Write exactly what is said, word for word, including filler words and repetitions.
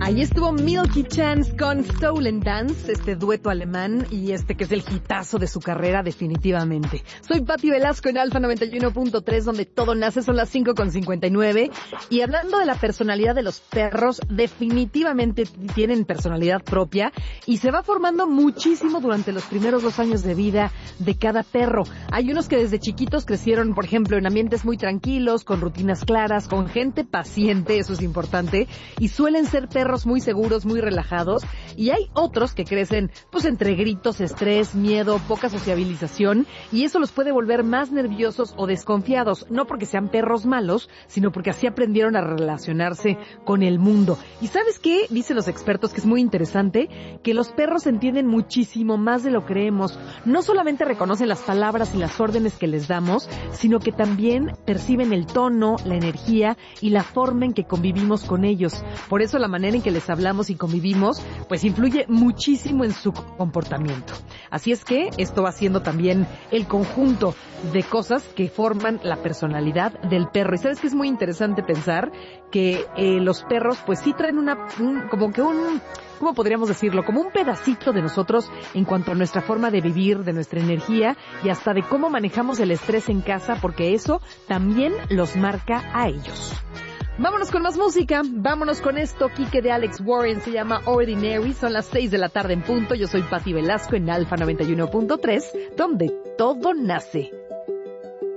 Ahí estuvo Milky Chance con Stolen Dance, este dueto alemán y este que es el hitazo de su carrera definitivamente. Soy Pati Velasco en Alfa noventa y uno punto tres, donde todo nace. Son las cinco con cincuenta y nueve. Y hablando de la personalidad de los perros, definitivamente tienen personalidad propia y se va formando muchísimo durante los primeros dos años de vida de cada perro. Hay unos que desde chiquitos crecieron, por ejemplo, en ambientes muy tranquilos, con rutinas claras, con gente paciente, eso es importante, y suelen ser perros muy seguros, muy relajados, y hay otros que crecen pues entre gritos, estrés, miedo, poca sociabilización, y eso los puede volver más nerviosos o desconfiados, no porque sean perros malos, sino porque así aprendieron a relacionarse con el mundo. ¿Y sabes qué? Dicen los expertos que es muy interesante, que los perros entienden muchísimo más de lo que creemos. No solamente reconocen las palabras y las órdenes que les damos, sino que también perciben el tono, la energía y la forma en que convivimos con ellos. Por eso la manera en que les hablamos y convivimos, pues influye muchísimo en su comportamiento. Así es que esto va siendo también el conjunto de cosas que forman la personalidad del perro. Y sabes que es muy interesante pensar que eh, los perros pues sí traen una, un, como que un, ¿cómo podríamos decirlo? Como un pedacito de nosotros en cuanto a nuestra forma de vivir, de nuestra energía y hasta de cómo manejamos el estrés en casa, porque eso también los marca a ellos. Vámonos con más música, vámonos con esto. Quique de Alex Warren, se llama Ordinary. Son las seis de la tarde en punto. Yo soy Pati Velasco en Alfa noventa y uno punto tres, donde todo nace.